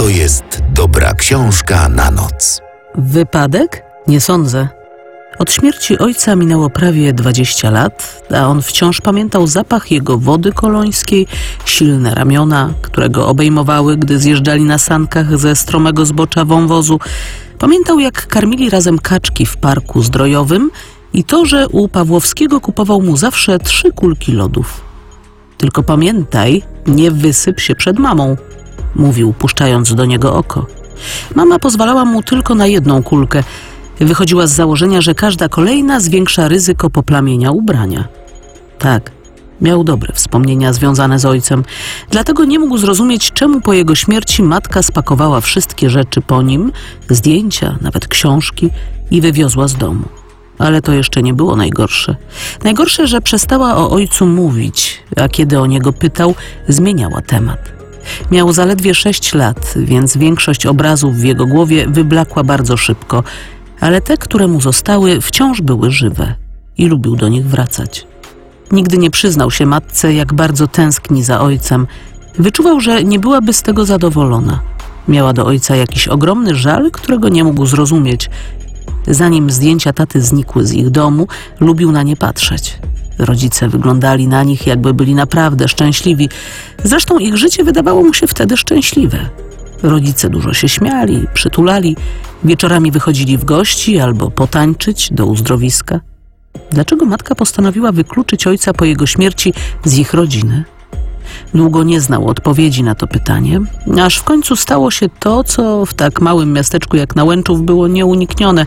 to jest dobra książka na noc. Wypadek? Nie sądzę. Od śmierci ojca minęło prawie 20 lat, a on wciąż pamiętał zapach jego wody kolońskiej, silne ramiona, które go obejmowały, gdy zjeżdżali na sankach ze stromego zbocza wąwozu. Pamiętał, jak karmili razem kaczki w parku zdrojowym i to, że u Pawłowskiego kupował mu zawsze 3 kulki lodów. Tylko pamiętaj, nie wysyp się przed mamą, mówił, puszczając do niego oko. Mama pozwalała mu tylko na 1 kulkę. Wychodziła z założenia, że każda kolejna zwiększa ryzyko poplamienia ubrania. Tak, miał dobre wspomnienia związane z ojcem. Dlatego nie mógł zrozumieć, czemu po jego śmierci matka spakowała wszystkie rzeczy po nim, zdjęcia, nawet książki i wywiozła z domu. Ale to jeszcze nie było najgorsze. Najgorsze, że przestała o ojcu mówić, a kiedy o niego pytał, zmieniała temat. Miał zaledwie 6 lat, więc większość obrazów w jego głowie wyblakła bardzo szybko, ale te, które mu zostały, wciąż były żywe i lubił do nich wracać. Nigdy nie przyznał się matce, jak bardzo tęskni za ojcem. Wyczuwał, że nie byłaby z tego zadowolona. Miała do ojca jakiś ogromny żal, którego nie mógł zrozumieć. Zanim zdjęcia taty znikły z ich domu, lubił na nie patrzeć. Rodzice wyglądali na nich, jakby byli naprawdę szczęśliwi. Zresztą ich życie wydawało mu się wtedy szczęśliwe. Rodzice dużo się śmiali, przytulali, wieczorami wychodzili w gości albo potańczyć do uzdrowiska. Dlaczego matka postanowiła wykluczyć ojca po jego śmierci z ich rodziny? Długo nie znał odpowiedzi na to pytanie, aż w końcu stało się to, co w tak małym miasteczku jak Nałęczów było nieuniknione.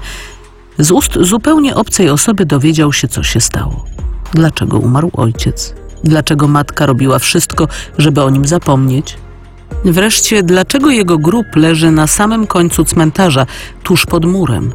Z ust zupełnie obcej osoby dowiedział się, co się stało. Dlaczego umarł ojciec? Dlaczego matka robiła wszystko, żeby o nim zapomnieć? Wreszcie, dlaczego jego grób leży na samym końcu cmentarza, tuż pod murem?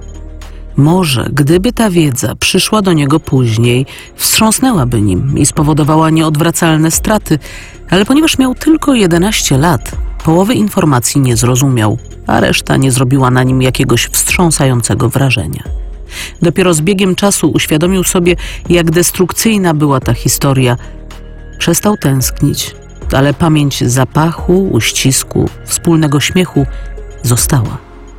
Może, gdyby ta wiedza przyszła do niego później, wstrząsnęłaby nim i spowodowała nieodwracalne straty, ale ponieważ miał tylko 11 lat, połowy informacji nie zrozumiał, a reszta nie zrobiła na nim jakiegoś wstrząsającego wrażenia. Dopiero z biegiem czasu uświadomił sobie, jak destrukcyjna była ta historia. Przestał tęsknić, ale pamięć zapachu, uścisku, wspólnego śmiechu została.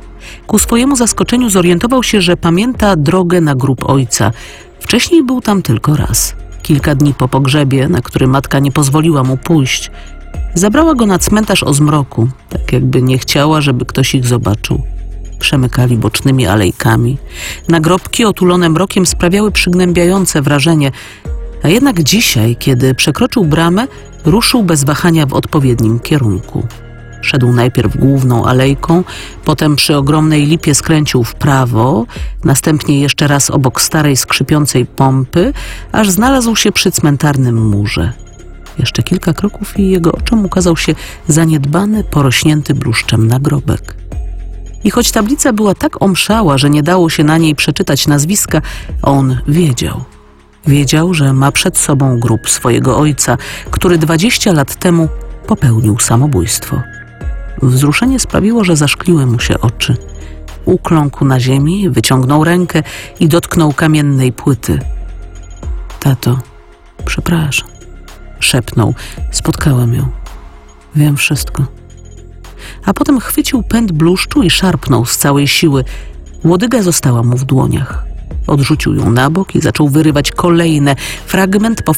Ku swojemu zaskoczeniu zorientował się, że pamięta drogę na grób ojca. Wcześniej był tam tylko raz. Kilka dni po pogrzebie, na który matka nie pozwoliła mu pójść. Zabrała go na cmentarz o zmroku, tak jakby nie chciała, żeby ktoś ich zobaczył. Przemykali bocznymi alejkami. Nagrobki otulone mrokiem sprawiały przygnębiające wrażenie, a jednak dzisiaj, kiedy przekroczył bramę, ruszył bez wahania w odpowiednim kierunku. Szedł najpierw główną alejką, potem przy ogromnej lipie skręcił w prawo, następnie jeszcze raz obok starej skrzypiącej pompy, aż znalazł się przy cmentarnym murze. Jeszcze kilka kroków i jego oczom ukazał się zaniedbany, porośnięty bluszczem nagrobek. I choć tablica była tak omszała, że nie dało się na niej przeczytać nazwiska, on wiedział. Wiedział, że ma przed sobą grób swojego ojca, który 20 lat temu popełnił samobójstwo. Wzruszenie sprawiło, że zaszkliły mu się oczy. Ukląkł na ziemi, wyciągnął rękę i dotknął kamiennej płyty. Tato, przepraszam, szepnął. Spotkałem ją. Wiem wszystko. A potem chwycił pęd bluszczu i szarpnął z całej siły. Łodyga została mu w dłoniach. Odrzucił ją na bok i zaczął wyrywać kolejne, fragment po